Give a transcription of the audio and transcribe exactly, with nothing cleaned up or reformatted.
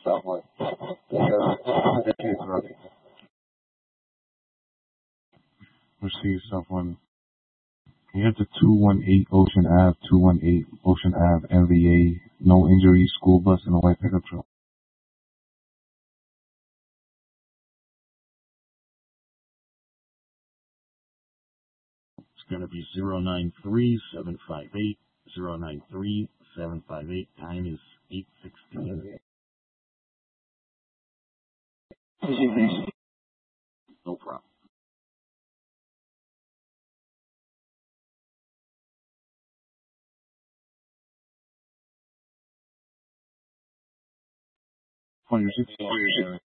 someone. Because this is running. Receive someone. You have the two one eight Ocean Ave, two one eight Ocean Ave, M V A, no injuries, school bus, and a white pickup truck. It's going to be zero nine three seven five eight, zero nine three seven five eight. Time is eight sixteen. No problem. twenty-six.